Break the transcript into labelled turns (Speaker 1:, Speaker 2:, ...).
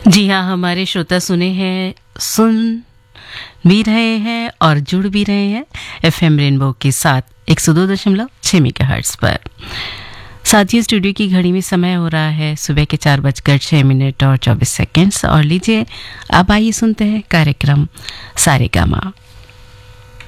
Speaker 1: जी हाँ, हमारे श्रोता सुन भी रहे हैं और जुड़ भी रहे हैं एफएम रेनबो के साथ 102.6 मेगाहर्ट्ज पर। साथियों, स्टूडियो की घड़ी में समय हो रहा है सुबह के 4:06 और 24 सेकंड्स। और लीजिए अब आइए सुनते हैं कार्यक्रम सारेगामा।